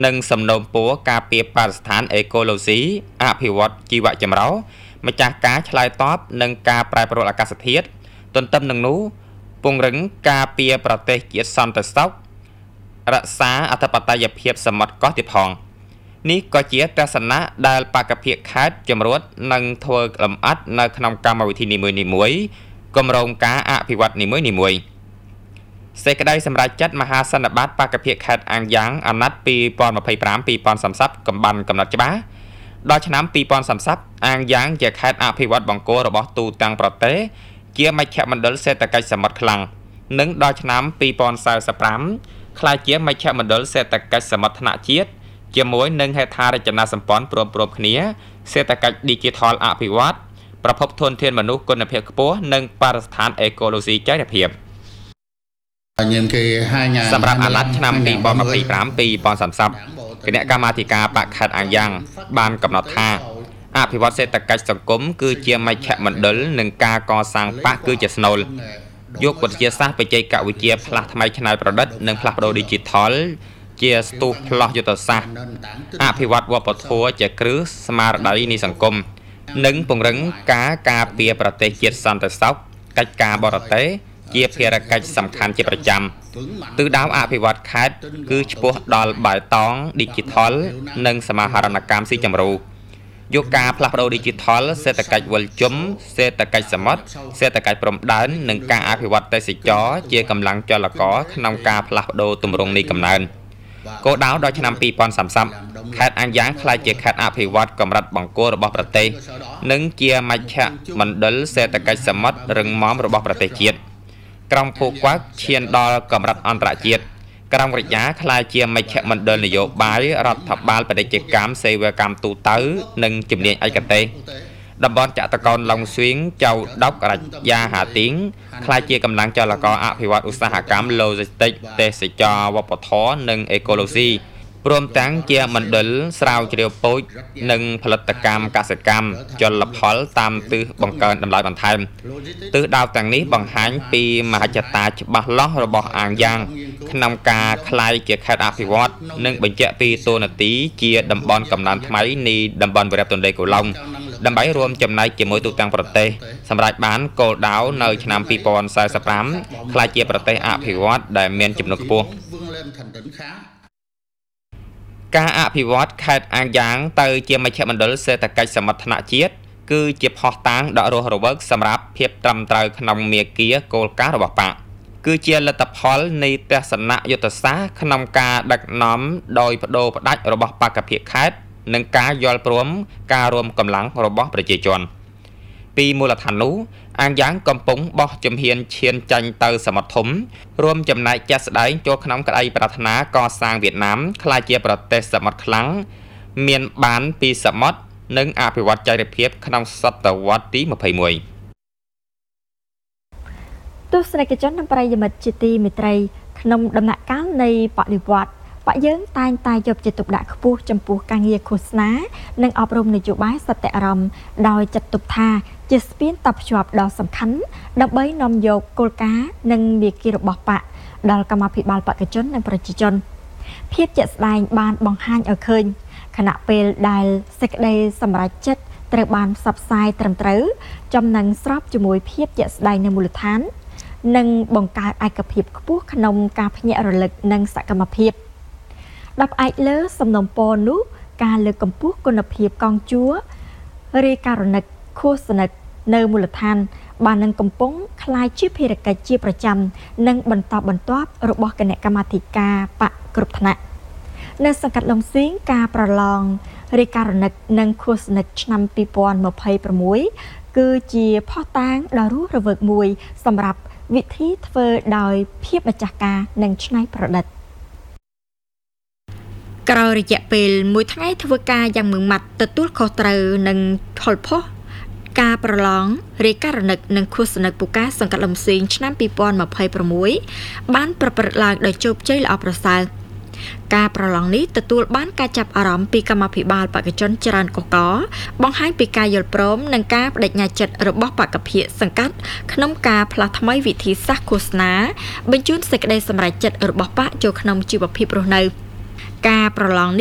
និងសំណូមពរការពារបរិស្ថានអេកូឡូស៊ីអភិវឌ្ឍជីវៈចម្រុះម្ចាស់ការឆ្លើយតបនឹងការប្រែប្រួលអាកាសធាតុទន្ទឹមនឹងនោះពង្រឹងការពារប្រទេសជាតិសន្តិសុខរក្សាអធិបតេយ្យភាពសមុទ្រកោះទៀតផងនេះក៏ជាទស្សនៈដែលបកភិកខេត្តជំរួតនឹងធ្វើលម្អិតនៅក្នុងកម្មវិធីនីមួយៗគម្រោងការអភិវឌ្ឍនីមួយៗសេចក្តីសម្រេចចិត្តមហាសន្និបាតបកភិកខេត្តអាងយ៉ាងអាណត្តិ2025-2030កំបានកំណត់ច្បាស់ដល់ឆ្នាំ2030អាងយ៉ាងជាខេត្តអភិវឌ្ឍបង្គោលរបស់ទូទាំងប្រទេសជាមជ្ឈមណ្ឌលសេដ្ឋកិច្ចសមុទ្រខ្លាំងនិងដល់ឆ្នាំ2045ក្លាយជាមជ្ឈមណ្ឌលសេដ្ឋកិច្ចសមុទ្រថ្នាក់ជាតិជាមួយនឹងហេដ្ឋារចនាសម្ព័ន្ធព្រមៗគ្នាសេដ្ឋកិច្ច Digital អភិវឌ្ឍប្រភពធនធានមនុស្សគុណភាពខ្ពស់និងបរិស្ថានអេកូឡូស៊ីចីរភាពសម្រាប់អាណត្តិឆ្នាំ2025-2030គណៈកម្មាធិការបកខេត្តអាងយ៉ាងបានកំណត់ថាអភិវឌ្ឍសេដ្ឋកិច្ចសង្គមគឺជាមជ្ឈមណ្ឌលនិងការកសាងបកគឺជាស្នូលយកវិទ្យាសាស្ត្របច្ចេកវិទ្យាផ្លាស់ថ្មីច្នៃប្រឌិតនិងផ្លាស់ប្ដូរ Digital ជាស្ទុះផ្លោះយុទ្ធសាស្ត្រអភិវឌ្ឍវប្បធម៌ជាគ្រឹះស្មារតីនៃសង្គមនិងពង្រឹងការពារប្រទេសជាតិសន្តិសុខកិច្ចការបរទេសជាភារកិច្ចសំខាន់ជាប្រចាំទិសដៅអភិវឌ្ឍខេត្តគឺឆ្ពោះដល់បៃតង Digital និងសមាហរណកម្មស៊ីជម្រៅយកការផ្លាស់ប្ដូរ Digital សេដ្ឋកិច្ចវិលជុំសេដ្ឋកិច្ចសមុទ្រសេដ្ឋកិច្ចព្រំដែននិងការអភិវឌ្ឍទេសចរជាកម្លាំងចលករក្នុងការផ្លាស់ប្ដូរទម្រង់នៃកំណើនគោលដៅដល់ឆ្នាំ2030ខេត្តអាងយ៉ាងក្លាយជាខេត្តអភិវឌ្ឍកម្រិតបង្គោលរបស់ប្រទេសនិងជាមជ្ឈមណ្ឌលសេដ្ឋកិច្ចសមុទ្ររឹងមាំរបស់ប្រទេសជាតិក្រុងភូកវ៉ាក់ឈានដល់កម្រិតអន្តរជាតិក្រុងរយ៉ាក្លាយជាមជ្ឈមណ្ឌលនយោបាយរដ្ឋបាលពាណិជ្ជកម្មសេវាកម្មទូទៅនិងជំនាញឯកទេសតំបន់ចតុកោណឡុងស្វីងចៅដុករយ៉ាហាទីងក្លាយជាកម្លាំងចលករអភិវឌ្ឍឧស្សាហកម្ម Logistics ទេសចរវប្បធម៌និងអេកូឡូស៊ីព្រមទាំងជាមណ្ឌលស្រាវជ្រាវពូជនិងផលិតកម្មកសិកម្មជលផលតាមទិសបង្កើនតម្លៃបន្ថែមទិសដៅទាំងនេះបង្ហាញពីមហិច្ឆតាច្បាស់លាស់របស់អាងយ៉ាងក្នុងការក្លាយជាខេត្តអភិវឌ្ឍនិងបញ្ជាក់ពីតួនាទីជាតំបន់កំណើនថ្មីនៃតំបន់វារីអផ្ទន្លេកូឡុងដើម្បីរួមចំណែកជាមួយទូទាំងប្រទេសសម្រាប់បានគោលដៅនៅឆ្នាំ2045ក្លាយជាប្រទេសអភិវឌ្ឍដែលមានចំណុចខ្ពស់ការអភិវឌ្ឍខេត្តអាងយ៉ាងទៅជាមជ្ឈមណ្ឌលសេដ្ឋកិច្ចសមុទ្រថ្នាក់ជាតិគឺជាផុសតាងដ៏រស់រវើកសម្រាប់ភាពត្រឹមត្រូវក្នុងមាគ៌ាគោលការណ៍របស់បកគឺជាលទ្ធផលនៃទស្សនៈយុទ្ធសាស្ត្រក្នុងការដឹកនាំដោយបដូរផ្ដាច់របស់បកភិកខេត្តនិងការយល់ព្រមការរួមកម្លាំងរបស់ប្រជាជនពីមូលដ្ឋាននោះអាងយ៉ាងកំពុងបោះជំហានឈានចាញ់ទៅសមុទ្រធំរួមចំណែកចាស់ស្ដែងចូលក្នុងក្តីប្រាថ្នាកសាងវៀតណាមក្លាយជាប្រទេសសមុទ្រខ្លាំងមានបានពីសមុទ្រនិងអភិវឌ្ឍចីរភាពក្នុងសតវត្សទី21 ទស្សនិកជននិងប្រិយមិត្តជាទីមេត្រីក្នុងដំណាក់កាលនៃបដិវត្តន៍បកយើងតែងតែយកចិត្តទុកដាក់ខ្ពស់ចំពោះការងារឃោសនានិងអប់រំនយោបាយសតិអារម្មណ៍ដោយចាត់ទុកថាជាស្ពានតភ្ជាប់ដ៏សំខាន់ដើម្បីនាំយកគោលការណ៍និងមាគ៌ារបស់បកដល់កម្មាភិបាលបេក្ខជននិងប្រជាជនភាពជាក់ស្ដែងបានបង្ហាញឲ្យឃើញខណៈពេលដែលសេចក្តីសម្រេចចិត្តត្រូវបានផ្សព្វផ្សាយត្រឹមត្រូវចំណឹងស្របជាមួយភាពជាក់ស្ដែងនៅមូលដ្ឋាននិងបង្កើតឯកភាពខ្ពស់ក្នុងការភ្ញាក់រលឹកនិងសកម្មភាពដល់ផ្អែកលើសំណុំពរនោះការលើកកម្ពស់គុណភាពកងជួររាយការណិកឃោសនិកនៅមូលដ្ឋានបាននឹងកំពុងคล้ายជាភារកិច្ចជាប្រចាំនិងបន្តបន្ទាប់របស់គណៈកម្មាធិការបកគ្រប់ថ្នាក់នៅសង្កាត់លំស៊ីងការប្រឡងរាយការណិកនិងឃោសនិកឆ្នាំ2026គឺជាផុសតាងដ៏រស់រវើកមួយសម្រាប់វិធីធ្វើដោយភាពម្ចាស់ការនិងច្នៃប្រឌិតក្រោយរយៈពេល1ថ្ងៃធ្វើការយ៉ាងម៉ឺងម៉ាត់ទទួលខុសត្រូវនិងផល ការប្រឡងរាយការណិកនិងឃោសនិកពូកាសង្កាត់លំស៊ីងឆ្នាំ2026បានប្រព្រឹត្តឡើងដោយជោគជ័យល្អប្រសើរការប្រឡងនេះទទួលបានការចាប់អារម្មណ៍ពីគណៈកម្មាភិបាលបេក្ខជនច្រើនកកបង្ហាញពីការយល់ព្រមនិងការបដិញ្ញាចិត្តរបស់បេក្ខភាពសង្កាត់ក្នុងការផ្លាស់ថ្មីវិធីសាស្ត្រឃោសនាបញ្ជូនសេចក្តីសម្រេចចិត្តរបស់បកចូលក្នុងជីវភាពរស់នៅការប្រឡង